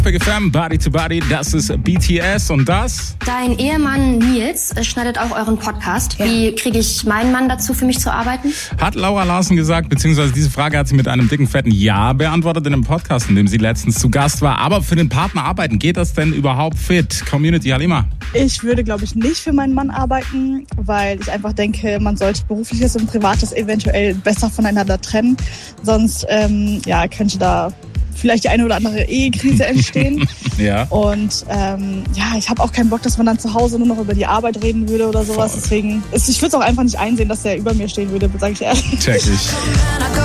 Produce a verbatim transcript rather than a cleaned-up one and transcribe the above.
Big F M, Body to Body, das ist B T S und das? Dein Ehemann Nils schneidet auch euren Podcast. Ja. Wie kriege ich meinen Mann dazu, für mich zu arbeiten? Hat Laura Larsen gesagt, beziehungsweise diese Frage hat sie mit einem dicken, fetten Ja beantwortet in einem Podcast, in dem sie letztens zu Gast war. Aber für den Partner arbeiten, geht das denn überhaupt fit? Community, Halima? Ich würde, glaube ich, nicht für meinen Mann arbeiten, weil ich einfach denke, man sollte Berufliches und Privates eventuell besser voneinander trennen. Sonst ähm, ja, könnte da vielleicht die eine oder andere Ehekrise entstehen. Ja. Und ähm, ja, ich habe auch keinen Bock, dass man dann zu Hause nur noch über die Arbeit reden würde oder sowas. Voll. Deswegen, ich würde es auch einfach nicht einsehen, dass der über mir stehen würde, sage ich ehrlich. Check ich.